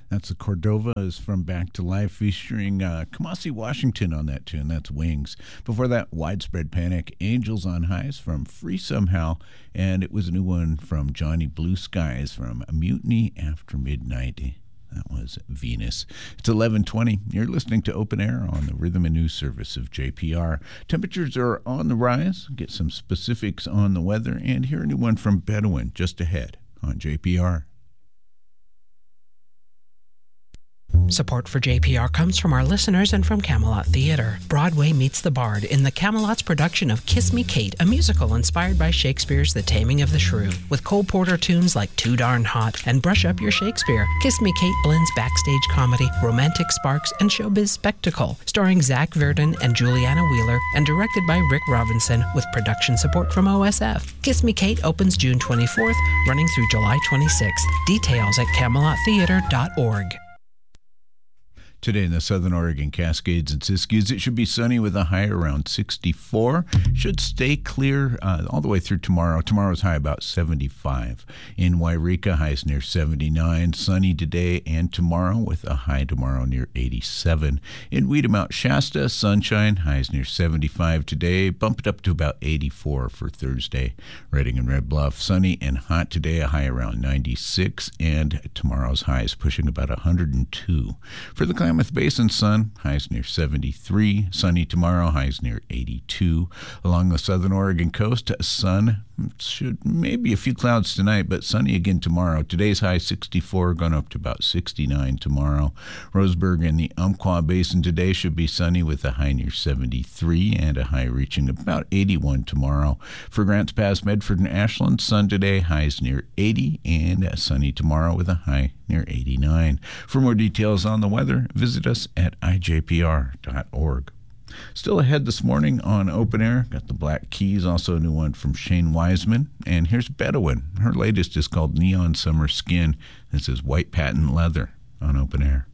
That's the Cordovas from Back to Life featuring Kamasi Washington on that tune. That's Wings. Before that, Widespread Panic, Angels on Highs from Free Somehow. And it was a new one from Johnny Blue Skies from Mutiny After Midnight. That was Venus. It's 11:20. You're listening to Open Air on the Rhythm and News Service of JPR. Temperatures are on the rise. Get some specifics on the weather. And hear a new one from Bedouin just ahead on JPR. Support for JPR comes from our listeners and from Camelot Theatre. Broadway meets the Bard in the Camelot's production of Kiss Me Kate, a musical inspired by Shakespeare's The Taming of the Shrew. With Cole Porter tunes like Too Darn Hot and Brush Up Your Shakespeare, Kiss Me Kate blends backstage comedy, romantic sparks, and showbiz spectacle. Starring Zach Verdon and Juliana Wheeler and directed by Rick Robinson with production support from OSF. Kiss Me Kate opens June 24th, running through July 26th. Details at CamelotTheater.org. Today in the Southern Oregon Cascades and Siskiyous, it should be sunny with a high around 64. Should stay clear all the way through tomorrow. Tomorrow's high about 75. In Wairika, highs near 79. Sunny today and tomorrow with a high tomorrow near 87. In Weeda Mount Shasta, sunshine, highs near 75 today. Bumped up to about 84 for Thursday. Redding and Red Bluff, sunny and hot today, a high around 96. And tomorrow's highs pushing about 102. For the Klamath Basin, sun, highs near 73. Sunny tomorrow, highs near 82. Along the southern Oregon coast, sun, should maybe a few clouds tonight, but sunny again tomorrow. Today's high 64, going up to about 69 tomorrow. Roseburg and the Umpqua Basin today should be sunny with a high near 73 and a high reaching about 81 tomorrow. For Grants Pass, Medford, and Ashland, sun today, highs near 80 and sunny tomorrow with a high near 89. For more details on the weather, visit us at ijpr.org. Still ahead this morning on Open Air, got the Black Keys, also a new one from Shane Wiseman. And here's Bedouin. Her latest is called Neon Summer Skin. This is White Patent Leather on Open Air.